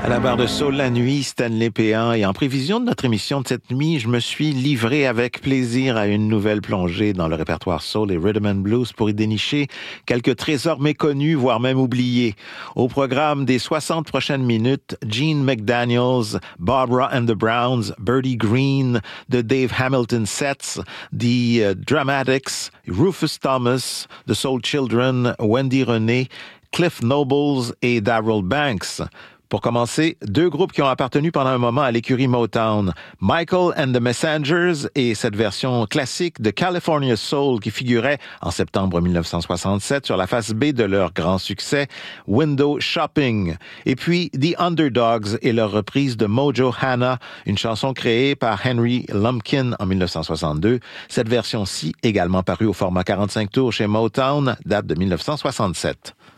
À la barre de Soul la nuit, Stanley Péan. Et en prévision de notre émission de cette nuit, je me suis livré avec plaisir à une nouvelle plongée dans le répertoire soul et rhythm and blues pour y dénicher quelques trésors méconnus, voire même oubliés. Au programme des 60 prochaines minutes, Gene McDaniels, Barbara and the Browns, Bertie Green, The Dave Hamilton Sets, The Dramatics, Rufus Thomas, The Soul Children, Wendy Renée, Cliff Nobles et Darryl Banks. Pour commencer, deux groupes qui ont appartenu pendant un moment à l'écurie Motown, Michael and the Messengers et cette version classique de California Soul qui figurait en septembre 1967 sur la face B de leur grand succès, Window Shopping. Et puis The Underdogs et leur reprise de Mojo Hannah, une chanson créée par Henry Lumpkin en 1962. Cette version-ci, également parue au format 45 tours chez Motown, date de 1967.